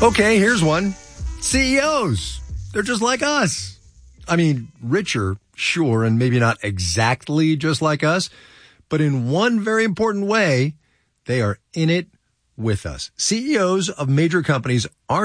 Okay, here's one. CEOs. They're just like us. I mean, richer, sure, and maybe not exactly just like us, but in one very important way, they are in it with us. CEOs of major companies aren't